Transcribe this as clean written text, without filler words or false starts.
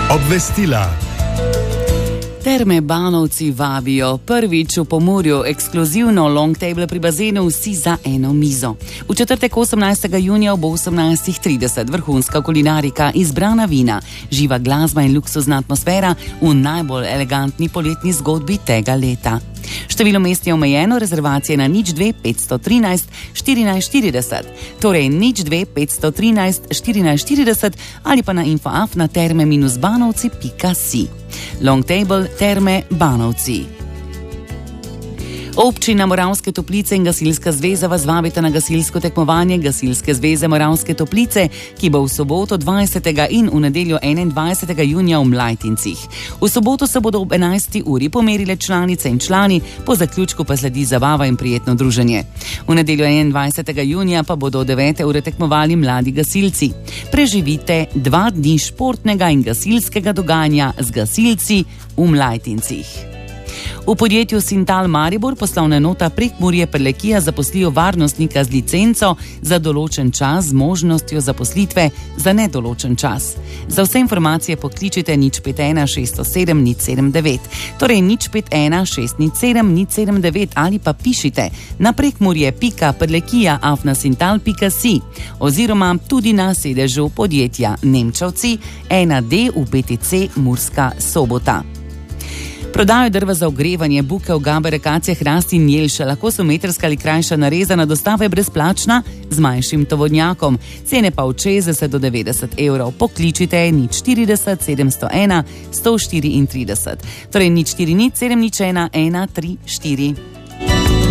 Obvestila. Terme Banovci vabijo. Prvič v Pomurju ekskluzivno long table pri bazenu vsi za eno mizo. V četrtek 18. junija ob 18.30 vrhunska kulinarika, izbrana vina, živa glasba in luksuzna atmosfera v najbolj elegantni poletni zgodbi tega leta. Število mest je omejeno, rezervacije na 02 513 14 40, torej 02 513 14 40 ali pa na info@terme-banovci.si. Long table Terme Banovci. Občina Moravske Toplice in Gasilska zveza vas vabita na gasilsko tekmovanje Gasilske zveze Moravske Toplice, ki bo v soboto 20. in v nedeljo 21. junija v Mlajtincih. V soboto se bodo ob 11. uri pomerile članice in člani, po zaključku pa sledi zabava in prijetno druženje. V nedeljo 21. junija pa bodo od 9. ure tekmovali mladi gasilci. Preživite 2 dni športnega in gasilskega dogajanja z gasilci v Mlajtincih. V podjetju Sintal Maribor poslovna enota Prekmurje Prlekija zaposlijo varnostnika z licenco za določen čas z možnostjo zaposlitve za nedoločen čas. Za vse informacije pokličite 051 607 079, torej 051 607 079 ali pa pišite na prekmurje.prlekija@sintal.si oziroma tudi na sedežu podjetja Nemčevci 1D v BTC Murska Sobota. Prodajo drva za ogrevanje, bukev, gabe, rekacije, hrasti in jelša, lahko so metrska ali krajša narezana, dostava je brezplačna z manjšim tovodnjakom. Cene pa od 60 do 90 evrov. Pokličite 040 701 134, torej 040 701 134.